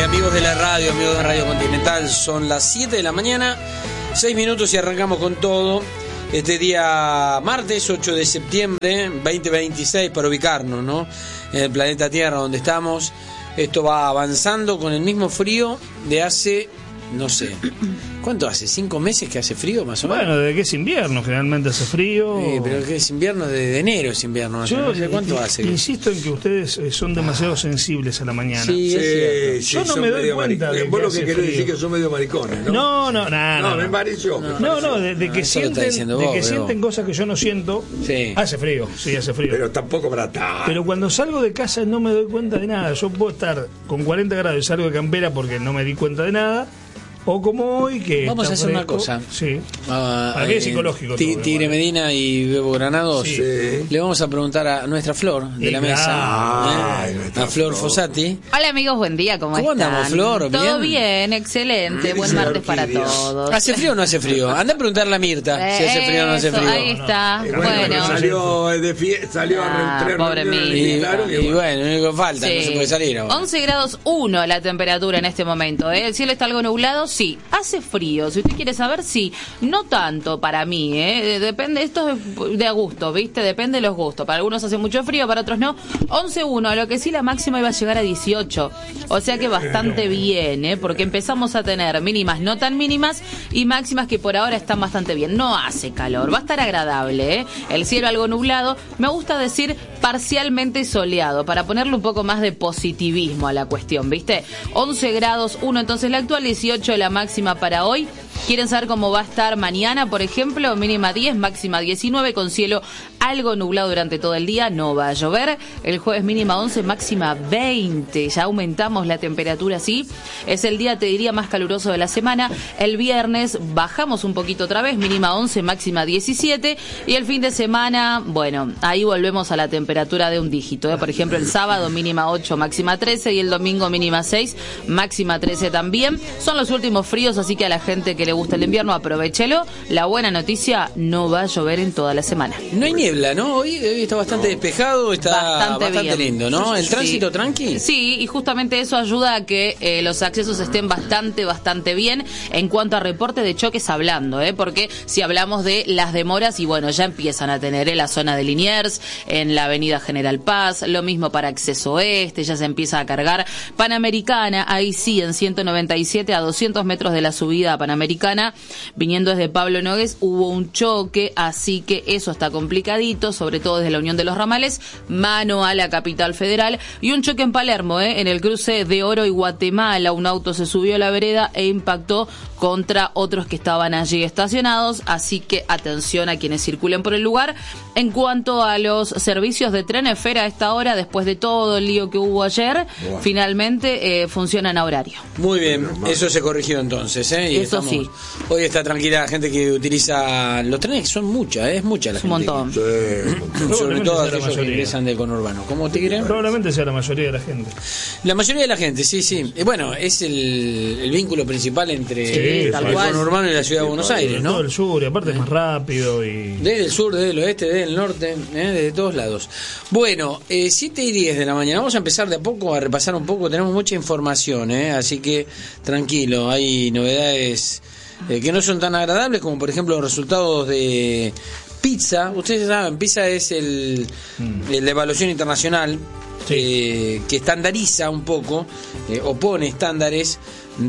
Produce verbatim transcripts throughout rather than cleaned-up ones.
amigos de la radio, amigos de Radio Continental, son las siete de la mañana, seis minutos y arrancamos con todo. Este día martes ocho de septiembre veinte veintiséis, para ubicarnos, ¿no? En el planeta Tierra donde estamos. Esto va avanzando con el mismo frío de hace, no sé, ¿cuánto hace? ¿Cinco meses que hace frío más o menos? Bueno, desde que es invierno generalmente hace frío. Eh, pero que es invierno, desde enero es invierno. Yo no sé cuánto eh, hace. Insisto en que ustedes son demasiado sensibles a la mañana. Sí, es cierto. Sí, Yo no me doy cuenta de que Vos lo que hace querés frío. decir que son medio maricones, ¿no? No, no, nada. No, No, me pareció. no, no, no, de, de que Ah, eso lo está sienten, diciendo de vos, que pero- sienten cosas que yo no siento. Sí. Hace frío, sí, hace frío. Pero tampoco para tanto. Pero cuando salgo de casa no me doy cuenta de nada. Yo puedo estar con cuarenta grados y salgo de campera porque no me di cuenta de nada. O como hoy que Vamos está a hacer una fresco. cosa. Sí. Ah, Para mí es eh, psicológico Ti- todo, Tigre igual. Medina y Bebo Granados. Sí. Le vamos a preguntar a nuestra Flor de Y la mesa, claro. ¿eh? Ay, nuestra a Flor Flor. Fossati. Hola amigos, buen día, ¿cómo, ¿Cómo están? andamos, Flor? Todo ¿Bien? bien, excelente, Mm, buen dice martes para Orquídea. todos. ¿Hace frío o no hace frío? Anda a preguntarle a Mirta si hace frío o no hace Eso, frío. ahí está, Eh, bueno. pero salió de fie- salió Ah, a re- tres pobre reuniones Mili. Y, y claro, y y bueno. bueno, lo único que falta, no Sí. se puede salir ahora. once grados uno la temperatura en este momento, ¿eh? El cielo está algo nublado, sí. Hace frío, si usted quiere saber, sí. No tanto para mí, ¿eh? Depende, esto es de a gusto, ¿viste? Depende de los gustos. Para algunos hace mucho frío, para otros no. once uno, lo que sí la máxima iba a llegar a dieciocho. O sea que bastante bien, ¿eh? Porque empezamos a tener mínimas no tan mínimas y máximas que por ahora están bastante bien. No hace calor, va a estar agradable, ¿eh? El cielo algo nublado. Me gusta decir parcialmente soleado, para ponerle un poco más de positivismo a la cuestión, ¿viste? once grados uno, entonces la actual, dieciocho la máxima para hoy. ¿Quieren saber cómo va a estar mañana, por ejemplo? Mínima diez, máxima diecinueve, con cielo algo nublado durante todo el día, no va a llover. El jueves mínima once, máxima veinte, ya aumentamos la temperatura, sí. Es el día, te diría, más caluroso de la semana. El viernes bajamos un poquito otra vez, mínima once, máxima diecisiete. Y el fin de semana, bueno, ahí volvemos a la temperatura de un dígito, ¿eh? Por ejemplo, el sábado mínima ocho, máxima trece, y el domingo mínima seis, máxima trece también. Son los últimos fríos, así que a la gente que le gusta el invierno, aprovechelo. La buena noticia, no va a llover en toda la semana. No hay niebla, ¿no? Hoy, hoy está bastante despejado, está Bastante bastante, bien. lindo, ¿no? ¿El Sí. tránsito tranqui? Sí, y justamente eso ayuda a que eh, los accesos estén bastante, bastante bien en cuanto a reporte de choques hablando, ¿eh? Porque si hablamos de las demoras, y bueno, ya empiezan a tener en la zona de Liniers, en la avenida General Paz, lo mismo para acceso oeste, ya se empieza a cargar. Panamericana, ahí sí, en ciento noventa y siete, a doscientos metros de la subida a Panamericana, viniendo desde Pablo Nogués, hubo un choque, así que eso está complicadito, sobre todo desde la Unión de los Ramales, mano a la capital federal, y un choque en Palermo, ¿eh? En el cruce de Oro y Guatemala, un auto se subió a la vereda e impactó contra otros que estaban allí estacionados, así que atención a quienes circulen por el lugar. En cuanto a los servicios de tren Esfera, a esta hora, después de todo el lío que hubo ayer, Bueno. finalmente eh, funcionan a horario. Muy bien, eso se corrigió entonces, ¿eh? Y Eso estamos- sí. Hoy está tranquila la gente que utiliza los trenes, que son muchas, ¿eh? es mucha la Es un gente. montón. Sí, Sobre Probablemente todo sea la aquellos que mayoría. ingresan del conurbano. ¿Cómo Tigre? Probablemente sea la mayoría de la gente. La mayoría de la gente, sí, sí. Y bueno, es el, el vínculo principal entre Sí, tal el cual. conurbano y la ciudad de Buenos Aires, Todo ¿no? el sur, y aparte es más rápido y... Desde el sur, desde el oeste, desde el norte, ¿eh? desde todos lados. Bueno, eh, siete y diez de la mañana. Vamos a empezar de a poco a repasar un poco. Tenemos mucha información, ¿eh? Así que tranquilo, hay novedades eh, que no son tan agradables, como por ejemplo los resultados de PISA. Ustedes saben, PISA es el, el de evaluación internacional. Sí. eh, que estandariza un poco, eh, o pone estándares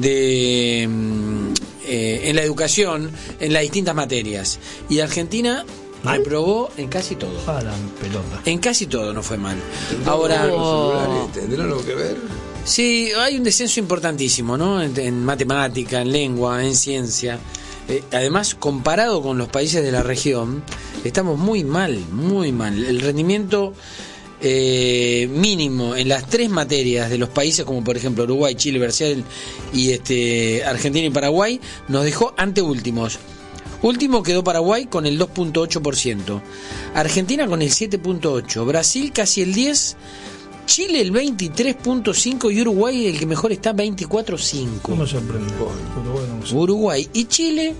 de mm, eh, en la educación, en las distintas materias. Y Argentina ¿Mal? reprobó en casi todo. Ah, la pelota. En casi todo no fue mal. ¿Tendrán Ahora, los celulares? ¿Tendrán algo que ver? sí, hay un descenso importantísimo, ¿no? En, en matemática, en lengua, en ciencia. Eh, además, comparado con los países de la región, estamos muy mal, muy mal. El rendimiento eh, mínimo en las tres materias de los países, como por ejemplo Uruguay, Chile, Brasil y este Argentina y Paraguay, nos dejó anteúltimos. Último quedó Paraguay con el dos punto ocho por ciento, Argentina con el siete punto ocho por ciento, Brasil casi el diez por ciento, Chile el veintitrés punto cinco por ciento y Uruguay el que mejor está veinticuatro punto cinco No por me ciento. sorprende. Uruguay no me sorprende. Uruguay y Chile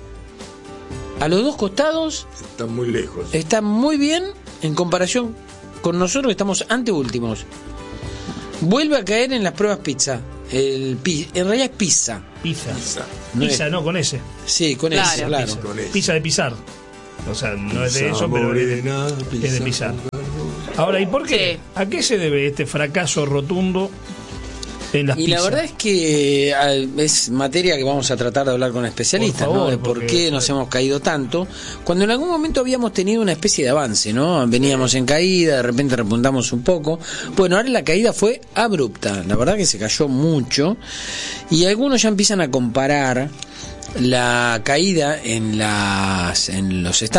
a los dos costados Están muy lejos. están muy bien en comparación con nosotros que estamos anteúltimos. vuelve a caer en las pruebas pizza. El pi, en realidad es pizza. Pizza. Pizza. No Pizza, es- no, con ese. Sí, con Claro. eso, claro. Con eso. Pizza de pisar. O sea, no es de Pizza eso, pero es de, morena, es de pizza pisar. con Ahora, ¿y por qué? Sí. ¿A qué se debe este fracaso rotundo en las Y pizzas? la verdad es que ah, es materia que vamos a tratar de hablar con especialistas, Por favor, ¿no? De por porque- qué nos hemos caído tanto, cuando en algún momento habíamos tenido una especie de avance, ¿no? Veníamos en caída, de repente repuntamos un poco. Bueno, ahora la caída fue abrupta, la verdad que se cayó mucho, y algunos ya empiezan a comparar la caída en las en los estados